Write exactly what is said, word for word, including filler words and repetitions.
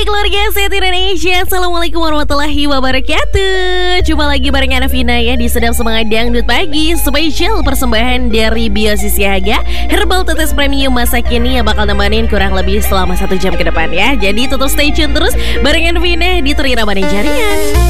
keluarga Set Indonesia, assalamualaikum warahmatullahi wabarakatuh. Jumpa lagi bareng Ana Vina ya di Sedap Semangat Dangdut Pagi. Spesial persembahan dari Biosi Siaga, Herbal Tetes Premium masa kini yang bakal nemenin kurang lebih selama satu jam ke depan ya. Jadi tetap stay tune terus bareng Ana Vina di Tri Ramadhan Jarian.